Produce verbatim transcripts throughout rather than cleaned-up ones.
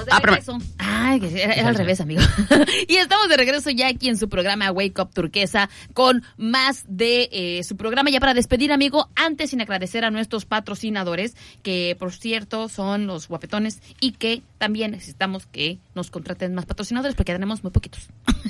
estamos de ah, regreso. Ay, que era, era al revés, amigo. Y estamos de regreso ya aquí en su programa Wake Up Turquesa con más de eh, su programa. Ya para despedir, amigo, antes sin agradecer a nuestros patrocinadores, que por cierto son los guapetones y que también necesitamos que nos contraten más patrocinadores porque tenemos muy poquitos.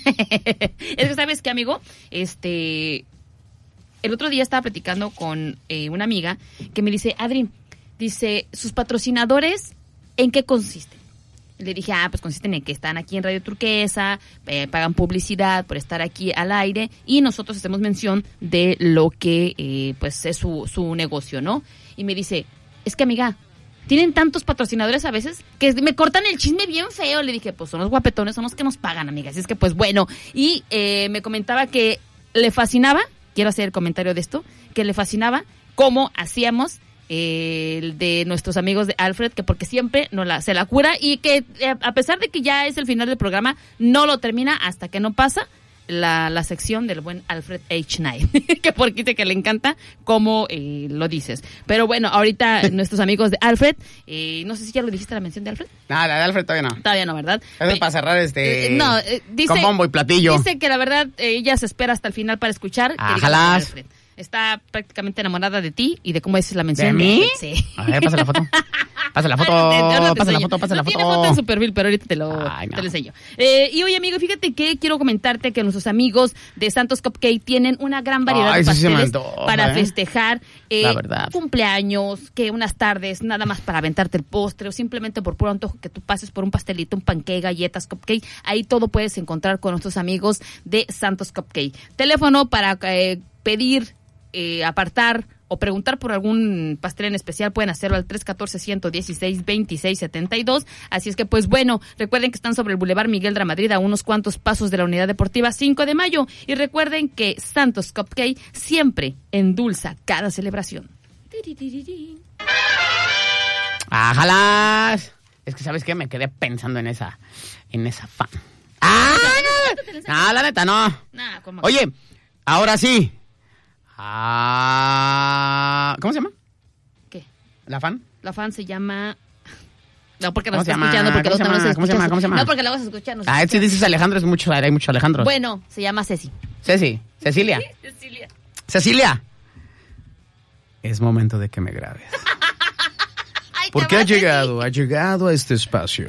Es que, ¿sabes qué, amigo? Este, el otro día estaba platicando con eh, una amiga que me dice, Adri, dice, sus patrocinadores, ¿en qué consisten? Le dije, ah, pues consisten en que están aquí en Radio Turquesa, eh, pagan publicidad por estar aquí al aire y nosotros hacemos mención de lo que eh, pues es su, su negocio, ¿no? Y me dice, es que, amiga, tienen tantos patrocinadores a veces que me cortan el chisme bien feo. Le dije, pues son los guapetones, son los que nos pagan, amiga. Así es que, pues bueno. Y eh, me comentaba que le fascinaba, quiero hacer el comentario de esto, que le fascinaba cómo hacíamos eh, el de nuestros amigos de Alfred, que porque siempre nos la, se la cura y que eh, a pesar de que ya es el final del programa, no lo termina hasta que no pasa la, la sección del buen Alfred H. Knight, que porque dice que le encanta cómo eh, lo dices. Pero bueno, ahorita nuestros amigos de Alfred, eh, no sé si ya lo dijiste la mención de Alfred. No, la de Alfred todavía no. Todavía no, ¿verdad? Eso es para cerrar este... Eh, no, eh, dice... con bombo y platillo. Dice que la verdad eh, ella se espera hasta el final para escuchar. Ojalá. Alfred. Está prácticamente enamorada de ti y de cómo es la mención. ¿De mí? Sí. A ver, pasa la foto. Pasa la foto, pasa la foto, pasa la no foto. Tiene foto en su perfil, pero ahorita te lo, Ay, no. te lo enseño. Eh, y oye, amigo, fíjate que quiero comentarte que nuestros amigos de Santos Cupcake tienen una gran variedad Ay, de sí se me pasteles antoja, para ¿eh? festejar eh, La verdad. cumpleaños, que unas tardes nada más para aventarte el postre o simplemente por puro antojo que tú pases por un pastelito, un panqué, galletas, cupcake. Ahí todo puedes encontrar con nuestros amigos de Santos Cupcake. Teléfono para eh, pedir, eh, apartar o preguntar por algún pastel en especial, pueden hacerlo al tres uno cuatro, uno uno seis, dos seis siete dos. Así es que, pues bueno, recuerden que están sobre el Boulevard Miguel de la Madrid, a unos cuantos pasos de la Unidad Deportiva cinco de mayo. Y recuerden que Santos Cupcake siempre endulza cada celebración. ¡Ajalá! Es que, ¿sabes qué? Me quedé pensando en esa, en esa fan. ¡Ah! No, no, la neta, no. Nah, ¿cómo? Oye, ahora sí. Ah, ¿cómo se llama? ¿Qué? ¿La fan? La fan se llama... No, porque ¿Cómo nos se está llama? escuchando, porque ¿Cómo los se no llama? nos ¿Cómo se llama? escuchas. ¿Cómo se llama? No, porque la vas a escuchar. Nos Ah, si escuchas. dices Alejandro, es mucho, hay mucho Alejandro. Bueno, se llama Ceci. Ceci, Cecilia. Sí, Cecilia. Cecilia. Es momento de que me grabes. Ay, Porque te ha vas, Ceci. llegado, ha llegado a este espacio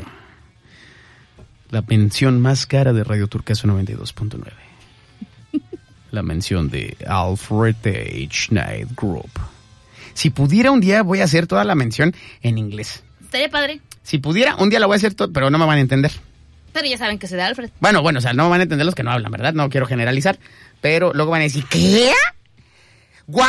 la mención más cara de Radio Turquesa noventa y dos punto nueve. La mención de Alfred H. Knight Group. Si pudiera un día voy a hacer toda la mención en inglés. Estaría padre. Si pudiera un día la voy a hacer todo, pero no me van a entender. Pero ya saben que se da Alfred. Bueno, bueno, o sea, no me van a entender los que no hablan, ¿verdad? No quiero generalizar, pero luego van a decir, ¿qué? ¿What?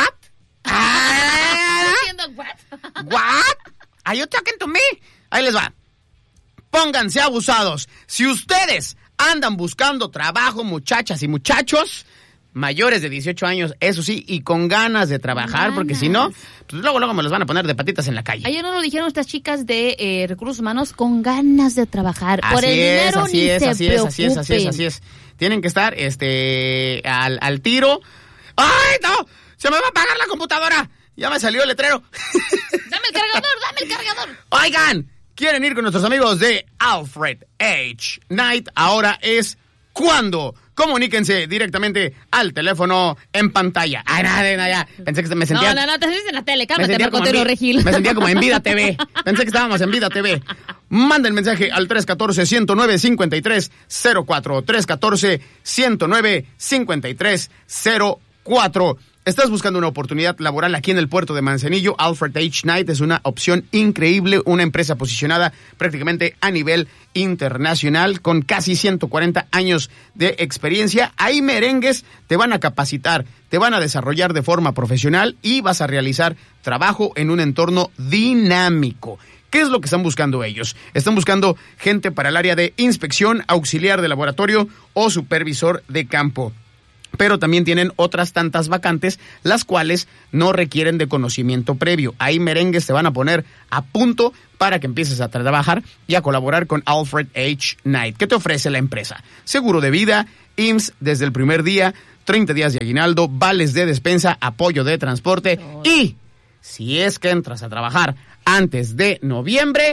Ah, ¿Diciendo what? ¿What? Are you talking to me? Ahí les va. Pónganse abusados. Si ustedes andan buscando trabajo, muchachas y muchachos mayores de dieciocho años, eso sí, y con ganas de trabajar, Ganas. porque si no, pues luego, luego me los van a poner de patitas en la calle. Ayer no lo dijeron estas chicas de eh, Recursos Humanos con ganas de trabajar. Así Por el es, dinero así ni es, se así es, así es, así es, preocupen. así es. Tienen que estar, este, al, al tiro. ¡Ay, no! ¡Se me va a apagar la computadora! Ya me salió el letrero. Dame el cargador, dame el cargador. Oigan, ¿quieren ir con nuestros amigos de Alfred H. Knight? Ahora es cuando. Comuníquense directamente al teléfono en pantalla. Ay, nada, nada, ya. Pensé que me sentía... No, no, no, te sentís en la tele, me cámbiate, sentía, Marco como en, Antonio vi- Regil. me sentía como en Vida T V. Pensé que estábamos en Vida T V. Manden mensaje al tres uno cuatro, uno nueve cinco tres cero cuatro. tres uno cuatro, uno nueve cinco tres cero cuatro. ¿Estás buscando una oportunidad laboral aquí en el puerto de Manzanillo? Alfred H. Knight es una opción increíble, una empresa posicionada prácticamente a nivel internacional con casi ciento cuarenta años de experiencia. Ahí merengues te van a capacitar, te van a desarrollar de forma profesional y vas a realizar trabajo en un entorno dinámico. ¿Qué es lo que están buscando ellos? Están buscando gente para el área de inspección, auxiliar de laboratorio o supervisor de campo. Pero también tienen otras tantas vacantes, las cuales no requieren de conocimiento previo. Ahí merengues te van a poner a punto para que empieces a trabajar y a colaborar con Alfred H. Knight. ¿Qué te ofrece la empresa? Seguro de vida, I M S S desde el primer día, treinta días de aguinaldo, vales de despensa, apoyo de transporte y, si es que entras a trabajar antes de noviembre,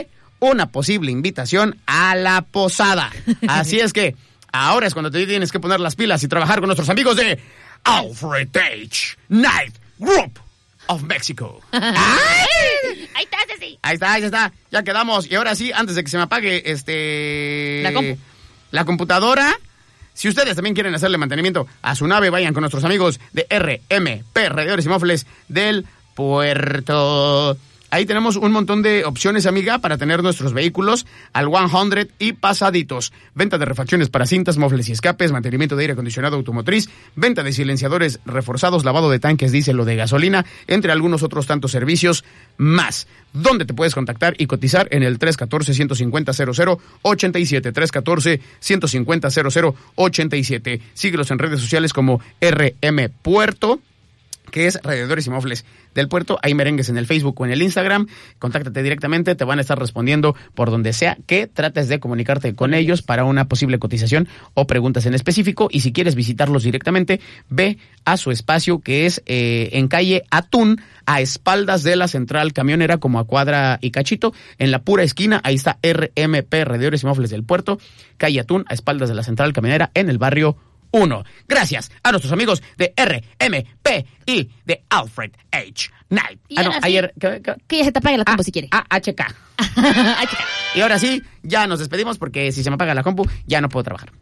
una posible invitación a la posada. Así es que ahora es cuando te tienes que poner las pilas y trabajar con nuestros amigos de Alfred H. Night Group of Mexico. ¡Ay! Ahí está, sí. Ahí está, ahí está. Ya quedamos. Y ahora sí, antes de que se me apague este la, compu. la computadora, si ustedes también quieren hacerle mantenimiento a su nave, vayan con nuestros amigos de R M P, Radiadores y Mofles del Puerto. Ahí tenemos un montón de opciones, amiga, para tener nuestros vehículos al cien y pasaditos. Venta de refacciones para cintas, mofles y escapes, mantenimiento de aire acondicionado automotriz, venta de silenciadores reforzados, lavado de tanques diésel o de gasolina, entre algunos otros tantos servicios más. ¿Dónde te puedes contactar y cotizar? En el tres uno cuatro, uno cinco cero, cero cero ocho siete, tres uno cuatro, uno cinco cero, cero cero ocho siete. Síguelos en redes sociales como R M Puerto, que es Radiadores y Mofles del Puerto. Hay merengues en el Facebook o en el Instagram. Contáctate directamente, te van a estar respondiendo por donde sea que trates de comunicarte con ellos para una posible cotización o preguntas en específico. Y si quieres visitarlos directamente, ve a su espacio, que es eh, en calle Atún, a espaldas de la central camionera, como a cuadra y cachito, en la pura esquina. Ahí está R M P, Radiadores y Mofles del Puerto, calle Atún, a espaldas de la central camionera, en el barrio uno. Gracias a nuestros amigos de R M P y de Alfred H. Night. Y ah, no, ayer... Que, que, que ya se te apague la compu ah, si quiere. Ah, H K. H K. Y ahora sí, ya nos despedimos porque si se me apaga la compu, ya no puedo trabajar.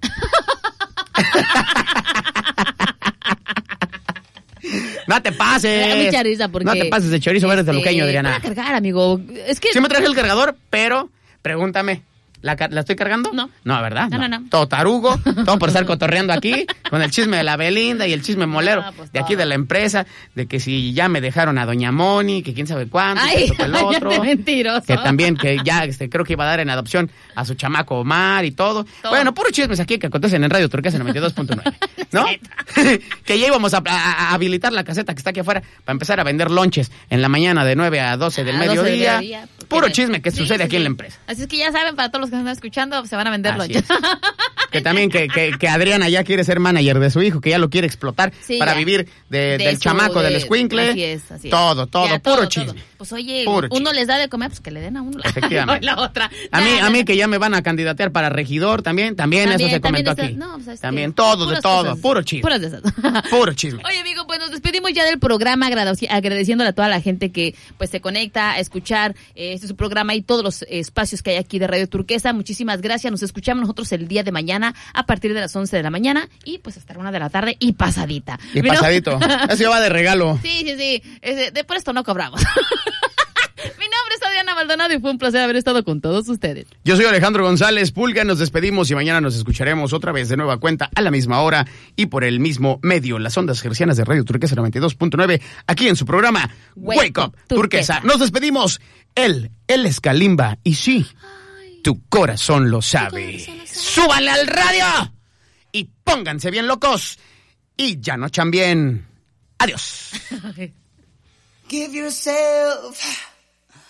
No te pases. Me da mucha risa porque... No te pases de chorizo, este, eres de luqueño, Adriana. Voy a cargar, amigo. Es que... Sí me traje el cargador, pero pregúntame. ¿La, ¿La estoy cargando? No. No, ¿verdad? No, no, no. Todo tarugo, todo por estar cotorreando aquí, con el chisme de la Belinda y el chisme molero no, pues de aquí de la empresa, de que si ya me dejaron a Doña Moni, que quién sabe cuánto, ay, que esto, que el otro. Mentiroso. Que también, que ya este, creo que iba a dar en adopción a su chamaco Omar y todo. todo. Bueno, puros chismes aquí que acontecen en Radio Turquesa noventa y dos punto nueve, ¿no? Que ya íbamos a, a, a habilitar la caseta que está aquí afuera para empezar a vender lonches en la mañana de nueve a doce del a mediodía. Del mediodía puro chisme que sí, sucede sí, aquí sí. en la empresa. Así es que ya saben, para todos los que están escuchando, se van a vender lonches. Que también que, que, que Adriana ya quiere ser manager de su hijo, que ya lo quiere explotar sí, para ya. vivir de, de del su, chamaco, de, del escuincle. Así es, así es. Todo, todo, ya, puro todo, chisme. Todo. Pues oye, puro uno chisme. les da de comer, pues que le den a uno la, efectivamente. la otra. A ya, mí, ya. a mí que ya me van a candidatear para regidor también, también, también eso se comentó está, aquí. No, pues, este, también, todo, de todo, cosas, puro chisme. Puras de esas. Puro chisme. Oye, amigo, pues nos despedimos ya del programa, agradeciéndole a toda la gente que pues se conecta a escuchar eh, este su programa y todos los espacios que hay aquí de Radio Turquesa. Muchísimas gracias. Nos escuchamos nosotros el día de mañana a partir de las once de la mañana y pues hasta la una de la tarde y pasadita. Y ¿no? Pasadito. Eso ya va de regalo. Sí, sí, sí. Ese, de por esto no cobramos. Mi nombre es Adriana Maldonado y fue un placer haber estado con todos ustedes. Yo soy Alejandro González Pulga, nos despedimos y mañana nos escucharemos otra vez de nueva cuenta a la misma hora y por el mismo medio, las ondas hercianas de Radio Turquesa noventa y dos punto nueve, aquí en su programa Wake, Wake Up Turquesa. Turquesa. Nos despedimos. Él, él es Kalimba y sí, ay, tu corazón lo sabe. Corazón lo sabe. ¡Súbanle al radio! Y pónganse bien locos y ya no chan bien. Adiós. Give yourself